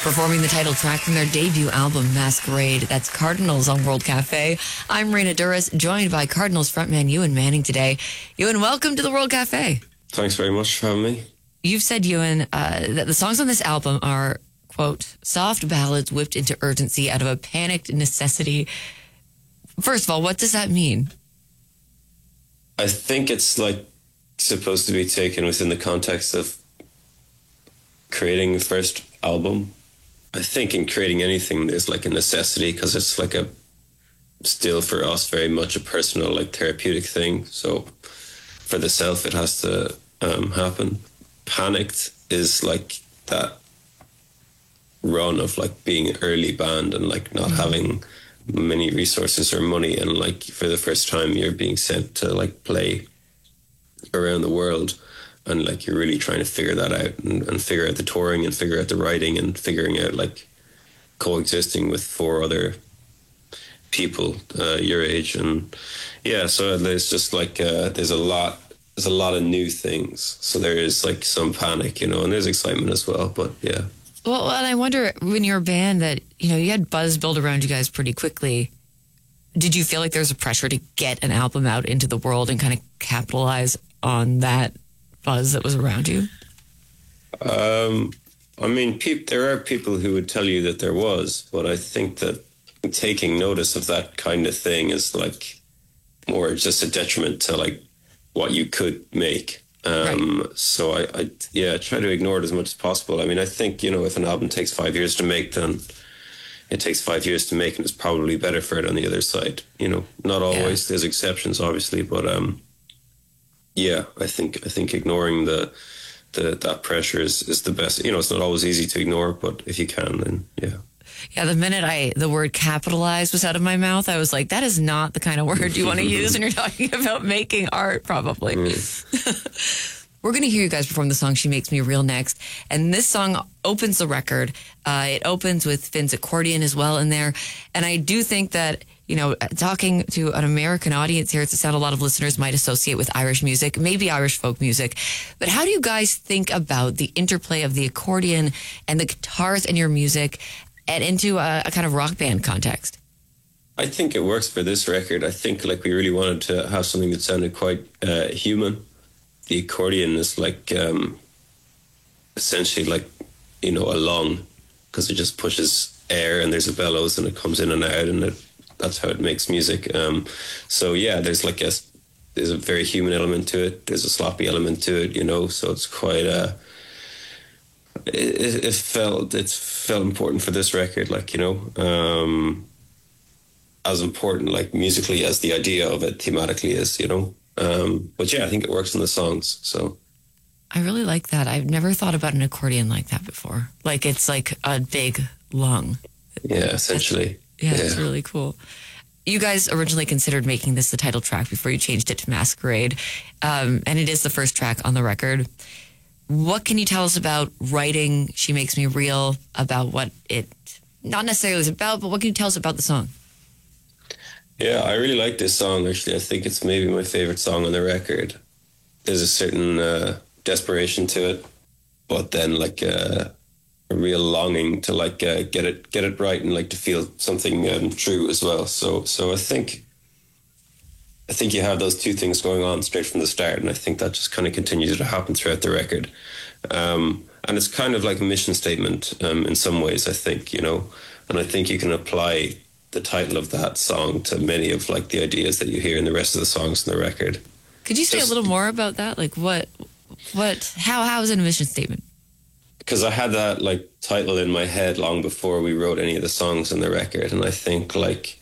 Performing the title track from their debut album, Masquerade. That's Cardinals on World Cafe. I'm Reina Duras, joined by Cardinals frontman Ewan Manning today. Ewan, welcome to the World Cafe. Thanks very much for having me. You've said, Ewan, that the songs on this album are, quote, soft ballads whipped into urgency out of a panicked necessity. First of all, what does that mean? I think it's like supposed to be taken within the context of creating the first album. I think in creating anything, there's like a necessity because it's like still for us very much a personal, like therapeutic thing. So for the self, it has to happen. Panicked is like that run of like being an early band and like not having many resources or money, and like for the first time you're being sent to like play around the world, and like you're really trying to figure that out and figure out the touring and figure out the writing and figuring out like coexisting with 4 other people your age. And yeah, so there's just like there's a lot of new things, so there is like some panic, and there's excitement as well, but yeah. Well, and I wonder, when you're a band that, you had buzz build around you guys pretty quickly, did you feel like there was a pressure to get an album out into the world and kind of capitalize on that buzz that was around you? I mean, there are people who would tell you that there was, but I think that taking notice of that kind of thing is like more just a detriment to like what you could make. Right. So I try to ignore it as much as possible. I mean, I think, if an album takes 5 years to make, then it takes 5 years to make, and it's probably better for it on the other side. Not always. Yeah. There's exceptions, obviously, but I think ignoring that pressure is the best. It's not always easy to ignore, but if you can, then yeah. Yeah, the minute the word capitalize was out of my mouth, I was like, that is not the kind of word you want to use when you're talking about making art, probably. We're going to hear you guys perform the song She Makes Me Real next. And this song opens the record. It opens with Finn's accordion as well in there. And I do think that, talking to an American audience here, it's a sound a lot of listeners might associate with Irish music, maybe Irish folk music. But how do you guys think about the interplay of the accordion and the guitars in your music and into a kind of rock band context? I think it works for this record. I think like we really wanted to have something that sounded quite human. The accordion is like essentially like, a lung, because it just pushes air and there's a bellows and it comes in and out, and that's how it makes music. So yeah, there's a very human element to it. There's a sloppy element to it, so it's quite it felt important for this record, like, as important like musically as the idea of it thematically is, but yeah, I think it works in the songs. So I really like that. I've never thought about an accordion like that before. Like it's like a big lung. Yeah, essentially. It's really cool. You guys originally considered making this the title track before you changed it to Masquerade, and it is the first track on the record. What can you tell us about writing She Makes Me Real, about what it not necessarily is about, but what can you tell us about the song? Yeah, I really like this song, actually. I think it's maybe my favorite song on the record. There's a certain desperation to it, but then like a real longing to like get it right and like to feel something true as well. So I think you have those two things going on straight from the start, and I think that just kind of continues to happen throughout the record. And it's kind of like a mission statement in some ways, I think, and I think you can apply the title of that song to many of like the ideas that you hear in the rest of the songs in the record. Could you say a little more about that? Like how is it a mission statement? Because I had that like title in my head long before we wrote any of the songs in the record, and I think like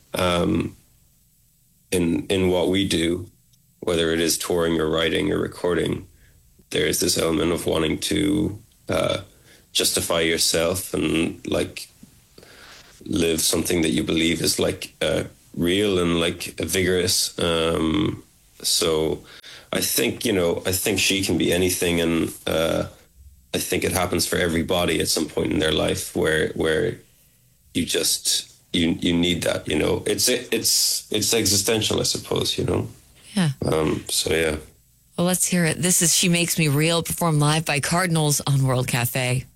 in what we do, whether it is touring or writing or recording, there is this element of wanting to justify yourself and like live something that you believe is like real and like vigorous. So I think she can be anything, and I think it happens for everybody at some point in their life where you just you need that, it's existential, I suppose, Yeah. So yeah. Well, let's hear it. This is She Makes Me Real, performed live by Cardinals on World Cafe.